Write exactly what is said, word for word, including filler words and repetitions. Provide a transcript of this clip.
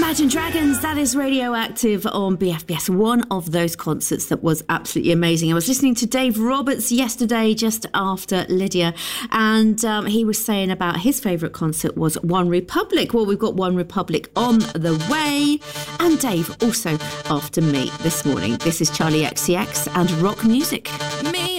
Imagine Dragons, that is Radioactive on B F B S. One of those concerts that was absolutely amazing. I was listening to Dave Roberts yesterday just after Lydia, and um, he was saying about his favourite concert was One Republic. Well, we've got One Republic on the way, and Dave also after me this morning. This is Charlie X C X and rock music.